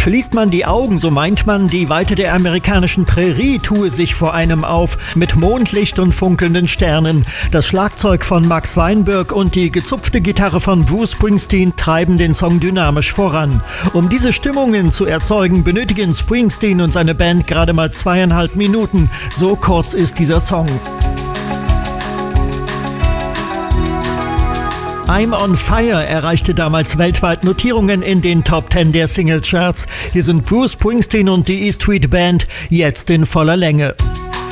Schließt man die Augen, so meint man, die Weite der amerikanischen Prärie tue sich vor einem auf, mit Mondlicht und funkelnden Sternen. Das Schlagzeug von Max Weinberg und die gezupfte Gitarre von Bruce Springsteen treiben den Song dynamisch voran. Um diese Stimmungen zu erzeugen, benötigen Springsteen und seine Band gerade mal 2,5 Minuten. So kurz ist dieser Song. I'm on Fire erreichte damals weltweit Notierungen in den Top 10 der Singlecharts. Hier sind Bruce Springsteen und die E Street Band jetzt in voller Länge.